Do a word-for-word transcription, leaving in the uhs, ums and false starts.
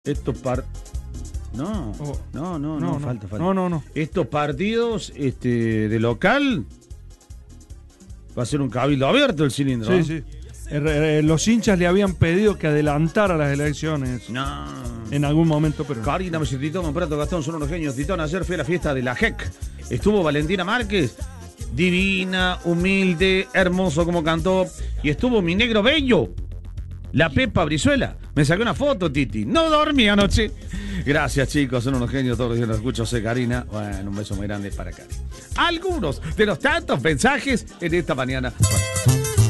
Estos par... No, Oh. no, no, no, No, no, no. falta, falta. No, no, no. Estos partidos este, de local va a ser un cabildo abierto el cilindro. Sí, ¿eh? sí. Eh, eh, los hinchas le habían pedido que adelantara las elecciones No. en algún momento, pero... Karina, me Titón, Prato, Gastón, son unos genios. Titón, ayer fue la fiesta de la J E C. Estuvo Valentina Márquez, divina, humilde, hermoso como cantó. Y estuvo mi negro bello, la Pepa Brizuela. Me saqué una foto, Titi. No dormí anoche. Gracias, chicos, son unos genios. Todos los días los escucho, sé, Karina. Bueno, un beso muy grande para Karina. Algunos de los tantos mensajes en esta mañana. Bueno.